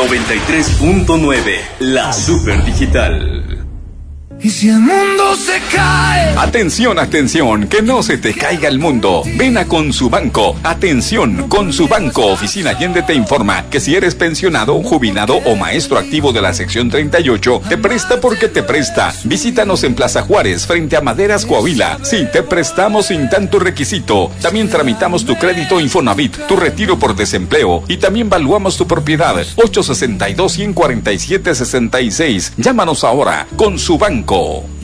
93.9, la Super Digital. Y si el mundo se cae. Atención, atención, que no se te caiga el mundo. Ven a Consubanco. Atención, Consubanco Oficina Allende te informa que si eres pensionado, jubilado o maestro activo de la sección 38, te presta porque te presta. Visítanos en Plaza Juárez, frente a Maderas, Coahuila. Sí, te prestamos sin tanto requisito. También tramitamos tu crédito Infonavit, tu retiro por desempleo y también valuamos tu propiedad. 862-147-66. Llámanos ahora. Consubanco.